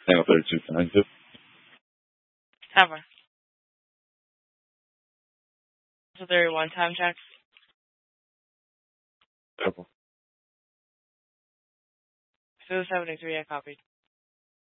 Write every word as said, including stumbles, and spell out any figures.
Tango thirty-two nine two. Ever. So there one time check. Purple. If it was seventy-three, I copied.